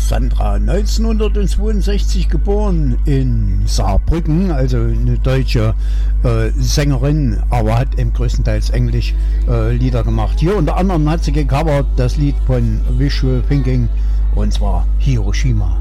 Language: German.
Sandra, 1962 geboren in Saarbrücken, also eine deutsche Sängerin, aber hat eben größtenteils Englisch Lieder gemacht. Hier unter anderem hat sie gecovert das Lied von Wishful Thinking, und zwar Hiroshima.